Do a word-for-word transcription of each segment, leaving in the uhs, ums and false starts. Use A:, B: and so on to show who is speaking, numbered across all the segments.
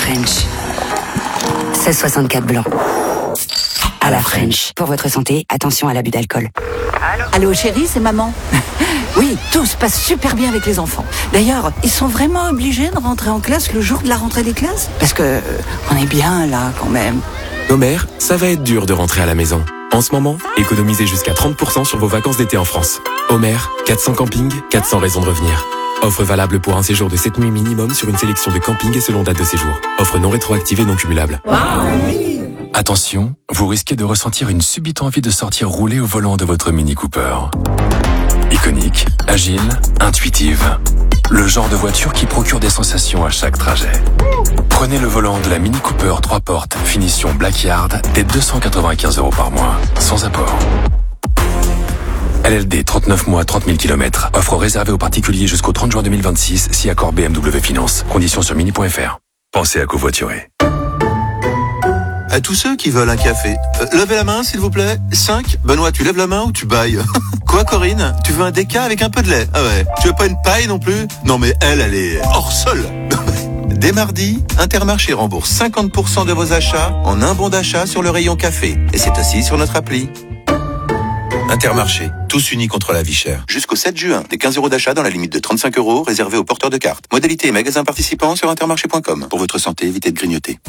A: French. seize soixante-quatre blanc. À la French. Pour votre santé, attention à l'abus d'alcool.
B: Allô, Allô chérie, c'est maman. Oui, tout se passe super bien avec les enfants. D'ailleurs, ils sont vraiment obligés de rentrer en classe le jour de la rentrée des classes ? Parce que euh, on est bien là quand même.
C: Nos mères, ça va être dur de rentrer à la maison. En ce moment, économisez jusqu'à trente pour cent sur vos vacances d'été en France. Homer, quatre cents campings, quatre cents raisons de revenir. Offre valable pour un séjour de sept nuits minimum sur une sélection de campings et selon date de séjour. Offre non rétroactive et non cumulable.
D: Wow. Attention, vous risquez de ressentir une subite envie de sortir rouler au volant de votre Mini Cooper. Iconique, agile, intuitive. Le genre de voiture qui procure des sensations à chaque trajet. Prenez le volant de la Mini Cooper trois portes, finition Blackyard, dès deux cent quatre-vingt-quinze euros par mois, sans apport. L L D, trente-neuf mois, trente mille kilomètres. Offre réservée aux particuliers jusqu'au trente juin deux mille vingt-six, si accord B M W Finance. Conditions sur mini point f r. Pensez à covoiturer.
E: À tous ceux qui veulent un café, euh, levez la main s'il vous plaît. cinq. Benoît, tu lèves la main ou tu bailles? Quoi Corinne? Tu veux un déca avec un peu de lait? Ah ouais. Tu veux pas une paille non plus? Non mais elle, elle est hors sol. Dès mardi, Intermarché rembourse cinquante pour cent de vos achats en un bon d'achat sur le rayon café. Et c'est aussi sur notre appli. Intermarché, tous unis contre la vie chère. Jusqu'au sept juin, des quinze euros d'achat dans la limite de trente-cinq euros réservés aux porteurs de cartes. Modalité et magasins participants sur intermarché point com. Pour votre santé, évitez de grignoter.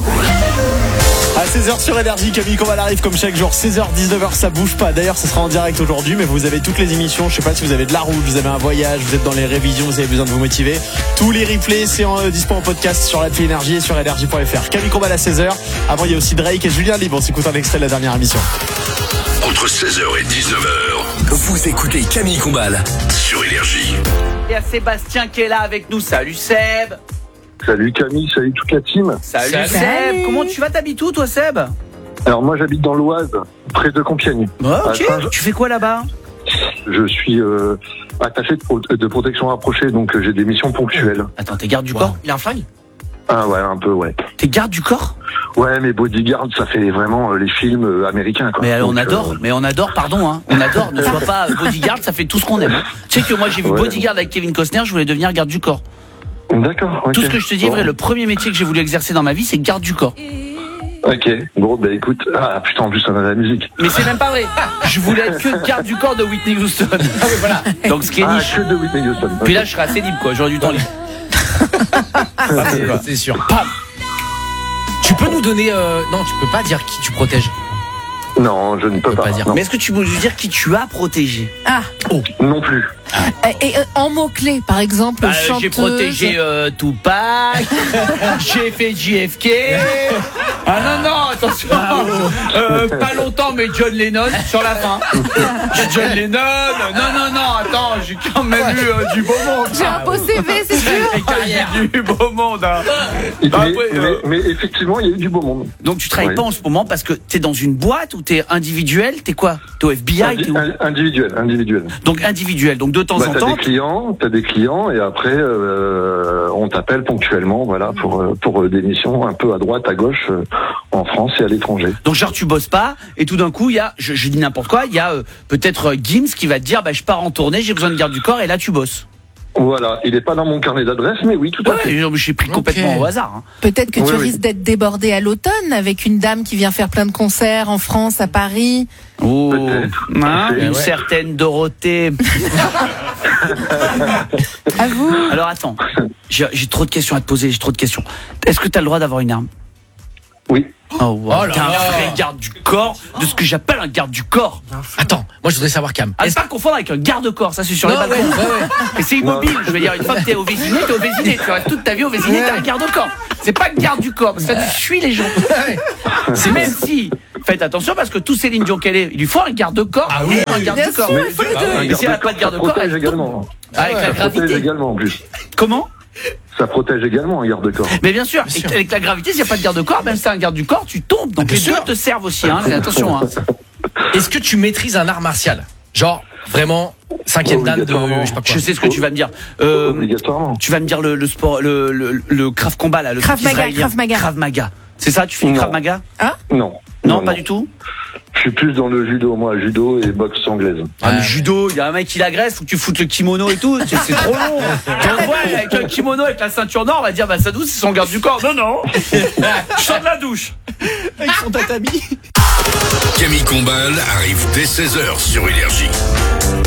F: À seize heures sur Énergie, Camille Combal arrive comme chaque jour, seize heures dix-neuf heures, ça bouge pas. D'ailleurs, ce sera en direct aujourd'hui, mais vous avez toutes les émissions. Je sais pas si vous avez de la route, vous avez un voyage, vous êtes dans les révisions, vous avez besoin de vous motiver. Tous les replays, c'est en euh, dispo en podcast sur l'appli Énergie et sur énergie point f r. Camille Combal à seize heures. Avant, il y a aussi Drake et Julien Libre. On s'écoute un extrait de la dernière émission.
G: Entre seize heures et dix-neuf heures, vous écoutez Camille Combal sur Énergie.
H: Il y a Sébastien qui est là avec nous. Salut Seb.
I: Salut Camille, salut toute la team.
H: Salut,
I: salut.
H: Seb. Comment tu vas? T'habites où toi Seb?
I: Alors moi j'habite dans l'Oise, près de Compiègne.
H: Oh, ok. Tu fais quoi là-bas?
I: Je suis euh, attaché de, pro- de protection rapprochée, donc euh, j'ai des missions ponctuelles.
H: Attends, t'es garde du wow. corps? Il a un flingue?
I: Ah ouais, un peu, ouais.
H: T'es garde du corps?
I: Ouais, mais bodyguard, ça fait vraiment euh, les films euh, américains, quoi.
H: Mais euh, on
I: donc,
H: adore,
I: euh...
H: mais on adore, pardon, hein. On adore, ne sois pas bodyguard, ça fait tout ce qu'on aime. Hein. Tu sais que moi j'ai vu ouais. Bodyguard avec Kevin Costner, je voulais devenir garde du corps.
I: D'accord, ok.
H: Tout ce que je te dis est vrai, le premier métier que j'ai voulu exercer dans ma vie, c'est garde du corps.
I: Ok, bon, bah écoute, ah putain, en plus on a la musique.
H: Mais c'est même pas vrai. Je voulais être que garde du corps de Whitney Houston. Ah oui, voilà. Donc ce qui est
I: ah,
H: niche.
I: que de Whitney Houston. Okay.
H: Puis là, je serais assez libre, quoi. J'aurais du temps libre.
J: c'est, c'est sûr. Pam. Tu peux nous donner euh... non, tu peux pas dire qui tu protèges.
I: Non, je ne peux, peux pas. pas dire.
H: Mais est-ce que tu peux nous dire qui tu as protégé?
K: Ah.
I: Oh. Non plus.
K: Et, et euh, en mots-clés, par exemple,
H: euh,
K: chanteuse...
H: J'ai protégé euh, Tupac, j'ai fait J F K. Ah non, non, attention. Euh, pas longtemps, mais John Lennon sur la fin. John Lennon. Non, non, non, attends, j'ai quand même eu euh, du beau monde.
K: J'ai un beau C V, c'est sûr.
H: Du beau monde. Hein.
I: Mais, Après, mais, euh... mais effectivement, il y a eu du beau monde.
H: Donc tu travailles oui. pas en ce moment parce que t'es dans une boîte ou t'es individuel? T'es quoi? T'es au F B I?
I: Indi-
H: t'es où?
I: Individuel, individuel.
H: Donc individuel, donc de temps
I: bah,
H: en
I: t'as
H: temps.
I: Des clients, t'as des clients et après euh, on t'appelle ponctuellement, voilà, pour pour des missions un peu à droite, à gauche, euh, en France et à l'étranger.
H: Donc genre tu bosses pas et tout d'un coup il y a, je, je dis n'importe quoi, il y a euh, peut-être euh, Gims qui va te dire bah je pars en tournée, j'ai besoin de garde du corps et là tu bosses.
I: Voilà, il n'est pas dans mon carnet d'adresse, mais oui, tout à
H: ouais,
I: fait.
H: J'ai pris complètement okay. au hasard. Hein.
K: Peut-être que
I: oui,
K: tu
I: oui.
K: risques d'être débordé à l'automne avec une dame qui vient faire plein de concerts en France, à Paris.
H: Oh, hein, une
J: ouais.
H: certaine Dorothée.
K: À vous.
H: Alors attends, j'ai, j'ai trop de questions à te poser, j'ai trop de questions. Est-ce que tu as le droit d'avoir une arme?
I: Oui.
H: Oh, wow. oh t'es un vrai garde du corps, de ce que j'appelle un garde du corps.
J: Attends, moi je voudrais savoir Cam.
H: Ah, c'est pas confondre avec un garde-corps, ça c'est sur non, les balcons. Ouais, ouais, ouais. Et c'est immobile, je veux dire, une fois que t'es au Vésiné, t'es au Vésiné. Tu restes toute ta vie au Vésiné, t'as un garde-corps. C'est pas un garde du corps, parce que ça tu fuis les gens. C'est même si, faites attention parce que tout Céline Dion qu'elle est, il lui faut un garde-corps.
J: Ah oui,
H: un garde-corps.
I: Et
H: si elle n'a pas de garde-corps, elle
I: également.
H: Avec la gravité.
I: Protège également en plus.
H: Comment?
I: Ça protège également un garde-corps.
H: Mais bien sûr, bien sûr. Avec la gravité, s'il n'y a pas de garde-corps, même si c'est un garde du corps, tu tombes. Donc bien les sûr. deux te servent aussi, hein, attention. Hein.
J: Est-ce que tu maîtrises un art martial? Genre, vraiment, cinquième dan de... Je sais, pas quoi.
H: Je sais ce que tu vas me dire. Euh,
I: Obligatoirement.
H: Tu vas me dire le, le sport, le, le, le Krav Combat, là. Le
K: Krav Maga, Krav Maga.
H: Krav Maga. C'est ça, tu fais du Krav Maga?
K: Hein?
I: Non.
H: Non, non pas non. du tout?
I: Je suis plus dans le judo, moi, judo et boxe anglaise.
H: Ah, mais judo, il y a un mec qui l'agresse, faut que tu foutes le kimono et tout, c'est, c'est trop long. Quand on voit avec un kimono avec la ceinture noire, on va dire, bah Sadou, c'est son garde du corps. Non, non, je sors de la douche.
F: Avec son tatami.
G: Camille Combal arrive dès seize heures sur Énergie.